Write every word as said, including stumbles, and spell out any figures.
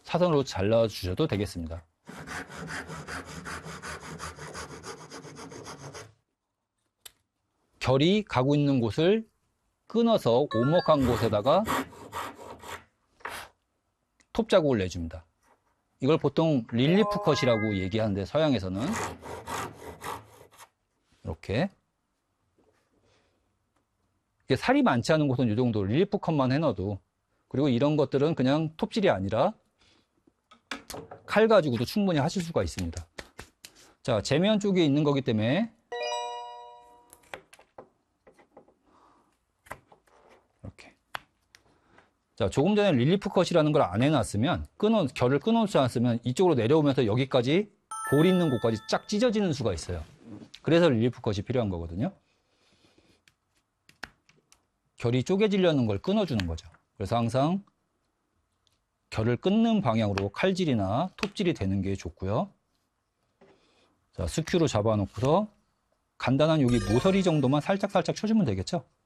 사선으로 잘라주셔도 되겠습니다. 결이 가고 있는 곳을 끊어서 오목한 곳에다가 톱 자국을 내줍니다. 이걸 보통 릴리프 컷이라고 얘기하는데 서양에서는 이렇게 살이 많지 않은 곳은 이 정도 릴리프 컷만 해놔도, 그리고 이런 것들은 그냥 톱질이 아니라 칼 가지고도 충분히 하실 수가 있습니다. 자, 제면 쪽에 있는 거기 때문에 이렇게. 자, 조금 전에 릴리프 컷이라는 걸 안 해놨으면, 끊어, 결을 끊어놓지 않았으면 이쪽으로 내려오면서 여기까지 볼 있는 곳까지 쫙 찢어지는 수가 있어요. 그래서 릴리프 컷이 필요한 거거든요. 결이 쪼개지려는 걸 끊어주는 거죠. 그래서 항상 결을 끊는 방향으로 칼질이나 톱질이 되는 게 좋고요. 자, 스큐로 잡아놓고서 간단한 여기 모서리 정도만 살짝살짝 쳐주면 되겠죠.